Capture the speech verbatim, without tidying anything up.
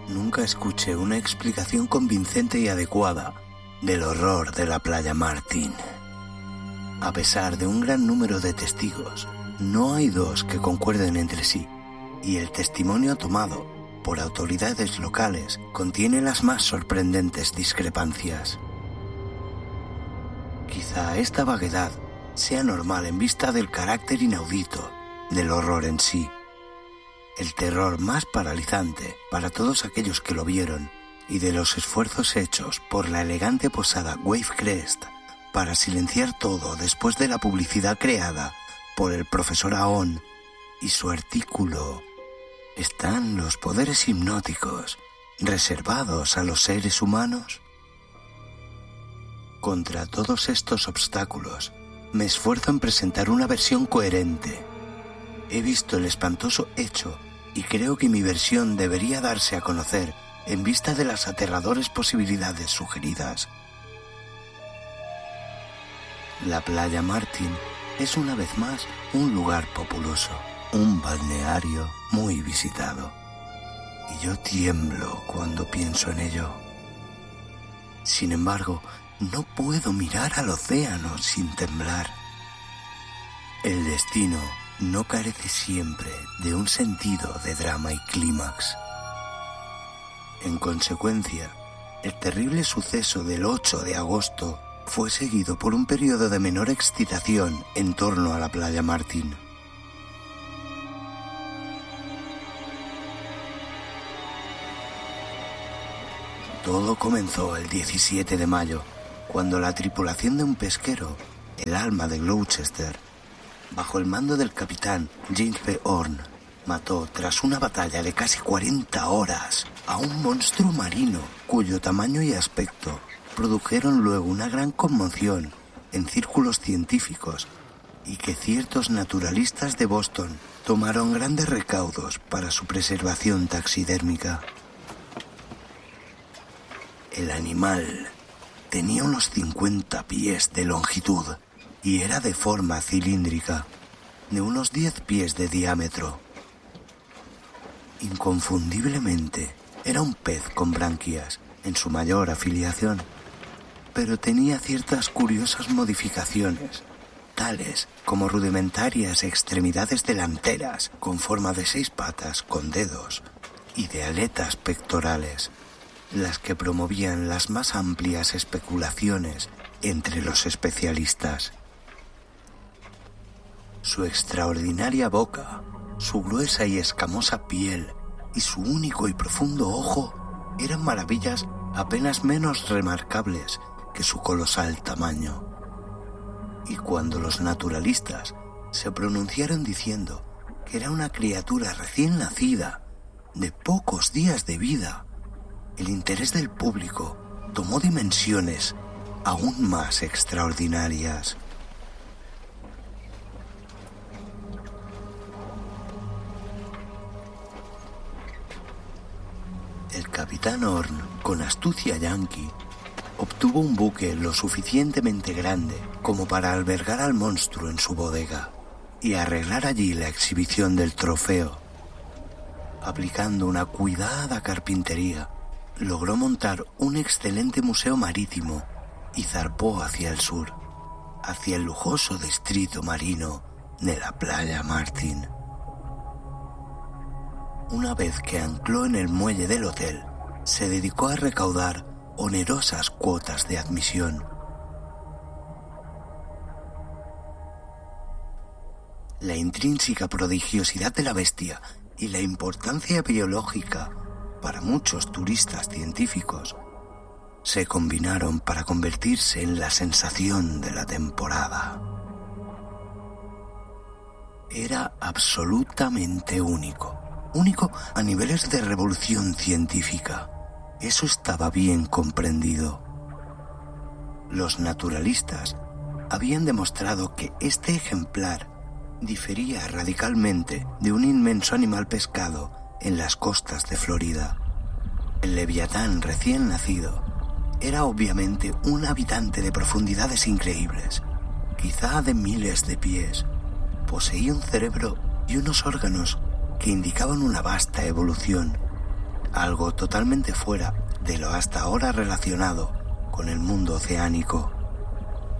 nunca escuché una explicación convincente y adecuada del horror de la playa Martin. A pesar de un gran número de testigos, no hay dos que concuerden entre sí, y el testimonio tomado por autoridades locales contiene las más sorprendentes discrepancias. Quizá esta vaguedad sea normal en vista del carácter inaudito del horror en sí. El terror más paralizante para todos aquellos que lo vieron y de los esfuerzos hechos por la elegante posada Wavecrest para silenciar todo después de la publicidad creada por el profesor Aon y su artículo, ¿están los poderes hipnóticos reservados a los seres humanos? Contra todos estos obstáculos, me esfuerzo en presentar una versión coherente. He visto el espantoso hecho y creo que mi versión debería darse a conocer en vista de las aterradoras posibilidades sugeridas. La playa Martin es una vez más un lugar populoso, un balneario muy visitado. Y yo tiemblo cuando pienso en ello. Sin embargo, no puedo mirar al océano sin temblar. El destino no carece siempre de un sentido de drama y clímax. En consecuencia, el terrible suceso del ocho de agosto fue seguido por un periodo de menor excitación en torno a la playa Martin. Todo comenzó el diecisiete de mayo, cuando la tripulación de un pesquero, el Alma de Gloucester, bajo el mando del capitán James P. Horn, mató tras una batalla de casi cuarenta horas a un monstruo marino cuyo tamaño y aspecto produjeron luego una gran conmoción en círculos científicos y que ciertos naturalistas de Boston tomaron grandes recaudos para su preservación taxidérmica. El animal tenía unos cincuenta pies de longitud y era de forma cilíndrica, de unos diez pies de diámetro. Inconfundiblemente era un pez con branquias en su mayor afiliación, pero tenía ciertas curiosas modificaciones, tales como rudimentarias extremidades delanteras con forma de seis patas con dedos y de aletas pectorales, las que promovían las más amplias especulaciones entre los especialistas. Su extraordinaria boca, su gruesa y escamosa piel y su único y profundo ojo eran maravillas apenas menos remarcables que su colosal tamaño. Y cuando los naturalistas se pronunciaron diciendo que era una criatura recién nacida, de pocos días de vida, el interés del público tomó dimensiones aún más extraordinarias. El capitán Horn, con astucia yanqui, obtuvo un buque lo suficientemente grande como para albergar al monstruo en su bodega y arreglar allí la exhibición del trofeo. Aplicando una cuidada carpintería, logró montar un excelente museo marítimo y zarpó hacia el sur, hacia el lujoso distrito marino de la playa Martin. Una vez que ancló en el muelle del hotel, se dedicó a recaudar onerosas cuotas de admisión. La intrínseca prodigiosidad de la bestia y la importancia biológica para muchos turistas científicos se combinaron para convertirse en la sensación de la temporada. Era absolutamente único. Único a niveles de revolución científica. Eso estaba bien comprendido. Los naturalistas habían demostrado que este ejemplar difería radicalmente de un inmenso animal pescado en las costas de Florida. El leviatán recién nacido era obviamente un habitante de profundidades increíbles, quizá de miles de pies. Poseía un cerebro y unos órganos que indicaban una vasta evolución, algo totalmente fuera de lo hasta ahora relacionado con el mundo oceánico.